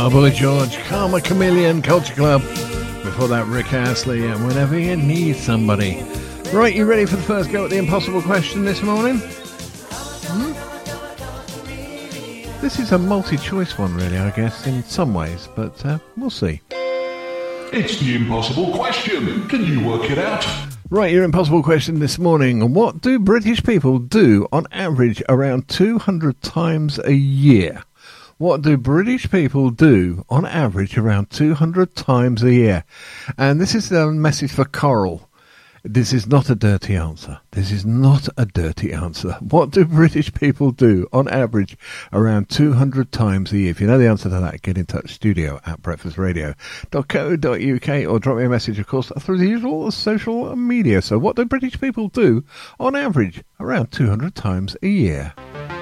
Oh, Boy George, Karma Chameleon, Culture Club. Before that, Rick Astley, and Whenever You Need Somebody. Right, you ready for the first go at the impossible question this morning? This is a multi-choice one, really, I guess, in some ways, but we'll see. It's the impossible question. Can you work it out? Right, your impossible question this morning. What do British people do on average around 200 times a year? What do British people do on average around 200 times a year? And this is a message for Coral. This is not a dirty answer. This is not a dirty answer. What do British people do on average around 200 times a year? If you know the answer to that, get in touch, studio@breakfastradio.co.uk, or drop me a message, of course, through the usual social media. So what do British people do on average around 200 times a year?